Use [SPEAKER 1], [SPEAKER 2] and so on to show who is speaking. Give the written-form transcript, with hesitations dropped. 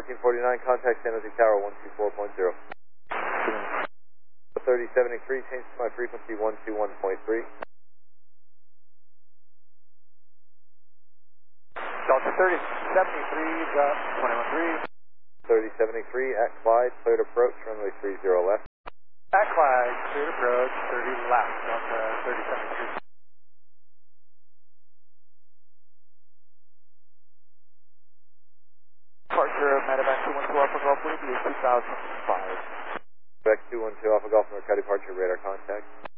[SPEAKER 1] 1949, contact San Jose Tower 124.0. 3073, change to my frequency 121.3.
[SPEAKER 2] Delta 3073, got 213.
[SPEAKER 1] 3073 at Clyde, cleared approach, runway 30 left.
[SPEAKER 2] At Clyde, cleared approach, 30 left, Delta 3073. Departure of Medevac 212 Alpha Golf, wind is 2005.
[SPEAKER 1] Quebec 212 Alpha Golf, North departure, radar contact.